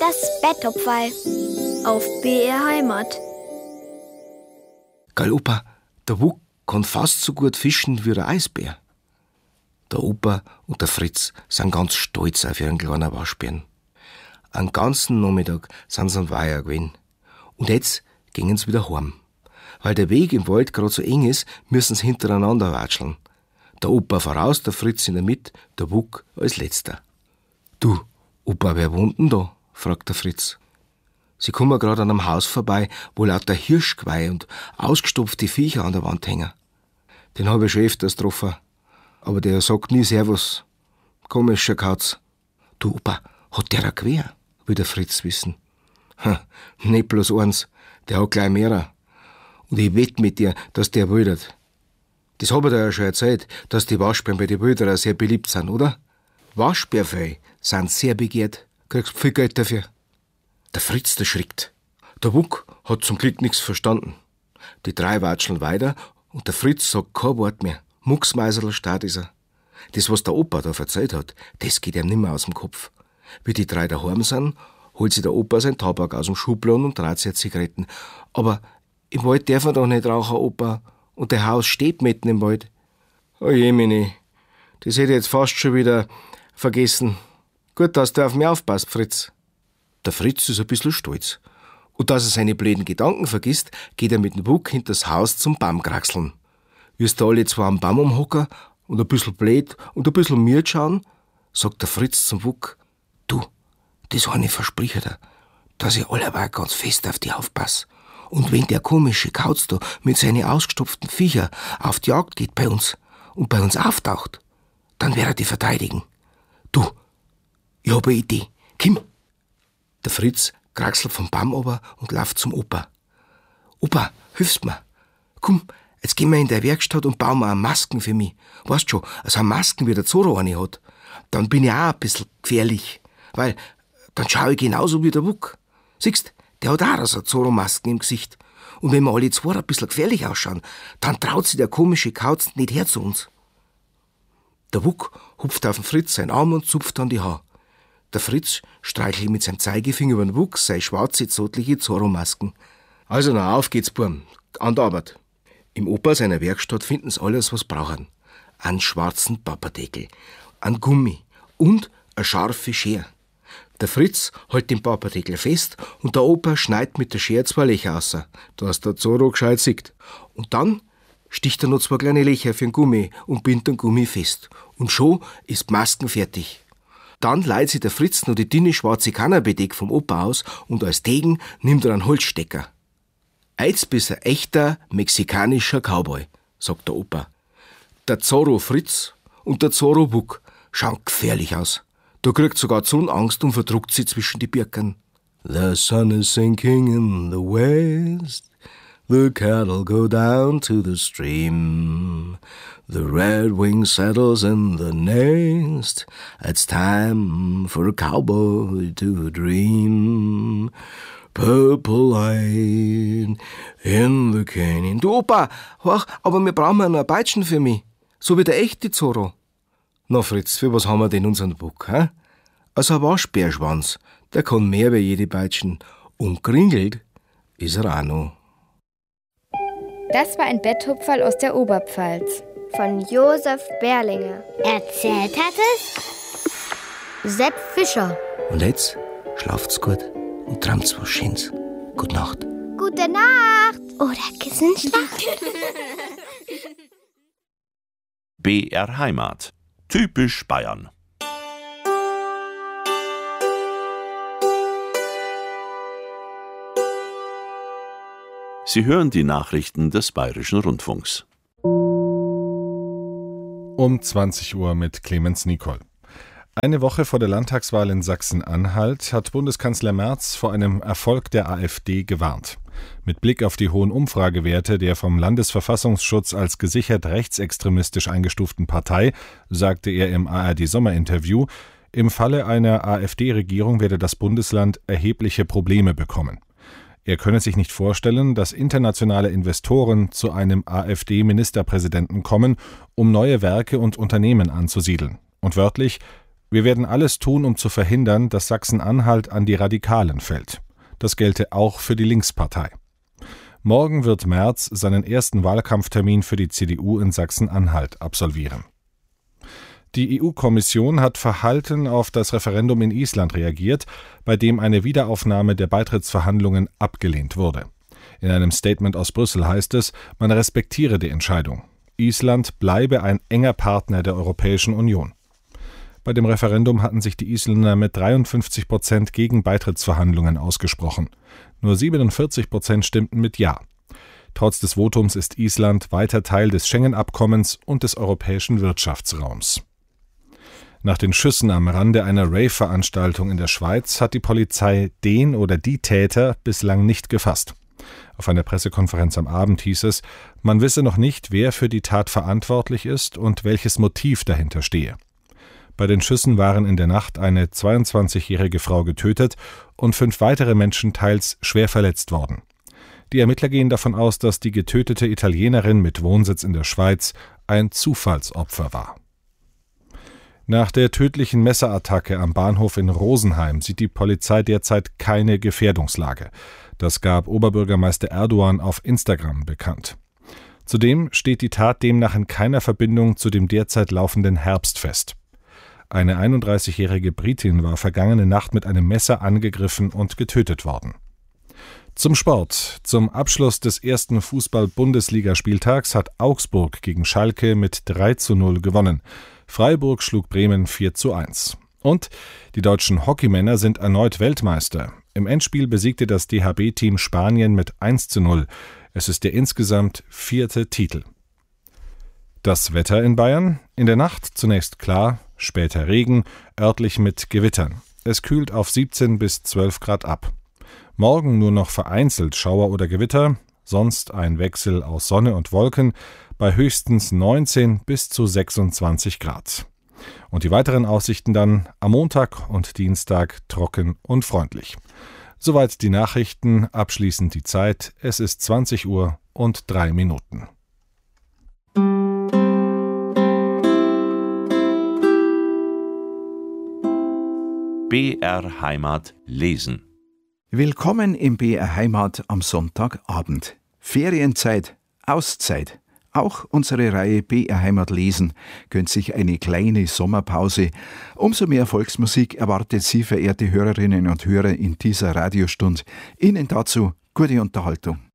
Das Betthupferl auf BR Heimat. Geil, Opa, der Wuck kann fast so gut fischen wie der Eisbär. Der Opa und der Fritz sind ganz stolz auf ihren kleinen Waschbären. Einen ganzen Nachmittag sind sie am Weiher gewesen. Und jetzt gingen sie wieder heim. Weil der Weg im Wald gerade so eng ist, müssen sie hintereinander watscheln. Der Opa voraus, der Fritz in der Mitte, der Wuck als Letzter. Du, Opa, wer wohnt denn da? Fragt der Fritz. Sie kommen gerade an einem Haus vorbei, wo lauter Hirschgeweih und ausgestopfte Viecher an der Wand hängen. Den habe ich schon öfters getroffen. Aber der sagt nie Servus. Komischer Kauz. Du, Opa, hat der ein Gewehr? Will der Fritz wissen. Nicht bloß eins, der hat gleich mehrere. Und ich wette mit dir, dass der wildert. Das hab ich dir ja schon erzählt, dass die Waschbären bei den Wilderer sehr beliebt sind, oder? Waschbärfell sind sehr begehrt. Kriegst viel Geld dafür. Der Fritz, der schrickt. Der Wuck hat zum Glück nichts verstanden. Die drei watscheln weiter und der Fritz sagt kein Wort mehr. Mucksmeiserl starrt ist er. Das, was der Opa da erzählt hat, das geht ihm nimmer aus dem Kopf. Wie die drei daheim sind, holt sich der Opa sein Tabak aus dem Schubladen und dreht sich Zigaretten. Aber im Wald darf er doch nicht rauchen, Opa. Und der Haus steht mitten im Wald. Oh je, Mini, das hätte ich jetzt fast schon wieder vergessen. Gut, dass du auf mich aufpasst, Fritz. Der Fritz ist ein bisschen stolz. Und dass er seine blöden Gedanken vergisst, geht er mit dem Wuck hinter das Haus zum Baum kraxeln. Wie da alle zwei am Baum umhocken und ein bisschen blöd und ein bisschen müde schauen, sagt der Fritz zum Wuck: Du, das eine verspricht er, dass ich alleweil ganz fest auf die aufpasse. Und wenn der komische Kauz da mit seinen ausgestopften Viecher auf die Jagd geht bei uns und bei uns auftaucht, dann wird er die verteidigen. Du, ich hab eine Idee. Komm! Der Fritz kraxelt vom Baum runter und läuft zum Opa. Opa, hilfst mir. Komm, jetzt gehen wir in der Werkstatt und bauen wir eine Masken für mich. Weißt schon, also eine Masken wie der Zorro eine hat. Dann bin ich auch ein bisschen gefährlich, weil dann schaue ich genauso wie der Wuck. Siehst, der hat auch so Zorro-Masken im Gesicht. Und wenn wir alle zwei ein bisschen gefährlich ausschauen, dann traut sich der komische Kauz nicht her zu uns. Der Wuck hupft auf den Fritz seinen Arm und zupft an die Haare. Der Fritz streichelt mit seinem Zeigefinger über den Wuck seine schwarze, zotliche Zorro-Masken. Also na, auf geht's, Burm, an die Arbeit. Im Opa seiner Werkstatt finden sie alles, was sie brauchen. Einen schwarzen Papperdeckel, einen Gummi und eine scharfe Schere. Der Fritz hält den Papperdeckel fest und der Opa schneidet mit der Schere 2 Löcher raus, dass der Zorro gescheit sieht. Und dann sticht er noch 2 kleine Löcher für den Gummi und bindet den Gummi fest. Und schon ist die Masken fertig. Dann leiht sich der Fritz noch die dünne schwarze Cannabis vom Opa aus und als Degen nimmt er einen Holzstecker. Jetzt bist ein echter mexikanischer Cowboy, sagt der Opa. Der Zorro Fritz und der Zorro Wuck schauen gefährlich aus. Da kriegt sogar die Sonne Angst und verdruckt sie zwischen die Birken. The sun is sinking in the west. The cattle go down to the stream. The redwing settles in the nest. It's time for a cowboy to dream. Purple light in the canyon. Du Opa, hoch, aber wir brauchen noch ein Peitschen für mich. So wie der echte Zorro. Na Fritz, für was haben wir denn unseren Wuck, hä? Also ein Waschbärschwanz, der kann mehr wie jede Peitschen. Und gringelt ist er auch noch. Das war ein Betthupferl aus der Oberpfalz. Von Josef Berlinger. Erzählt hat es Sepp Fischer. Und jetzt schlaft's gut und träumt's was Schönes. Gute Nacht. Gute Nacht. Oder Gesundschlag. BR Heimat. Typisch Bayern. Sie hören die Nachrichten des Bayerischen Rundfunks. Um 20 Uhr mit Clemens Nicol. Eine Woche vor der Landtagswahl in Sachsen-Anhalt hat Bundeskanzler Merz vor einem Erfolg der AfD gewarnt. Mit Blick auf die hohen Umfragewerte der vom Landesverfassungsschutz als gesichert rechtsextremistisch eingestuften Partei sagte er im ARD-Sommerinterview, im Falle einer AfD-Regierung werde das Bundesland erhebliche Probleme bekommen. Er könne sich nicht vorstellen, dass internationale Investoren zu einem AfD-Ministerpräsidenten kommen, um neue Werke und Unternehmen anzusiedeln. Und wörtlich: Wir werden alles tun, um zu verhindern, dass Sachsen-Anhalt an die Radikalen fällt. Das gelte auch für die Linkspartei. Morgen wird Merz seinen ersten Wahlkampftermin für die CDU in Sachsen-Anhalt absolvieren. Die EU-Kommission hat verhalten auf das Referendum in Island reagiert, bei dem eine Wiederaufnahme der Beitrittsverhandlungen abgelehnt wurde. In einem Statement aus Brüssel heißt es, man respektiere die Entscheidung. Island bleibe ein enger Partner der Europäischen Union. Bei dem Referendum hatten sich die Isländer mit 53% gegen Beitrittsverhandlungen ausgesprochen. Nur 47% stimmten mit Ja. Trotz des Votums ist Island weiter Teil des Schengen-Abkommens und des europäischen Wirtschaftsraums. Nach den Schüssen am Rande einer Rave-Veranstaltung in der Schweiz hat die Polizei den oder die Täter bislang nicht gefasst. Auf einer Pressekonferenz am Abend hieß es, man wisse noch nicht, wer für die Tat verantwortlich ist und welches Motiv dahinter stehe. Bei den Schüssen waren in der Nacht eine 22-jährige Frau getötet und 5 weitere Menschen teils schwer verletzt worden. Die Ermittler gehen davon aus, dass die getötete Italienerin mit Wohnsitz in der Schweiz ein Zufallsopfer war. Nach der tödlichen Messerattacke am Bahnhof in Rosenheim sieht die Polizei derzeit keine Gefährdungslage. Das gab Oberbürgermeister Erdogan auf Instagram bekannt. Zudem steht die Tat demnach in keiner Verbindung zu dem derzeit laufenden Herbstfest. Eine 31-jährige Britin war vergangene Nacht mit einem Messer angegriffen und getötet worden. Zum Sport. Zum Abschluss des ersten Fußball-Bundesligaspieltags hat Augsburg gegen Schalke mit 3:0 gewonnen. Freiburg schlug Bremen 4:1. Und die deutschen Hockeymänner sind erneut Weltmeister. Im Endspiel besiegte das DHB-Team Spanien mit 1:0. Es ist der insgesamt 4. Titel. Das Wetter in Bayern? In der Nacht zunächst klar, später Regen, örtlich mit Gewittern. Es kühlt auf 17 bis 12 Grad ab. Morgen nur noch vereinzelt Schauer oder Gewitter, sonst ein Wechsel aus Sonne und Wolken bei höchstens 19 bis zu 26 Grad. Und die weiteren Aussichten dann am Montag und Dienstag trocken und freundlich. Soweit die Nachrichten, abschließend die Zeit. Es ist 20 Uhr und 3 Minuten. BR Heimat lesen. Willkommen im BR Heimat am Sonntagabend. Ferienzeit, Auszeit. Auch unsere Reihe BR Heimat lesen gönnt sich eine kleine Sommerpause. Umso mehr Volksmusik erwartet Sie, verehrte Hörerinnen und Hörer, in dieser Radiostunde. Ihnen dazu gute Unterhaltung.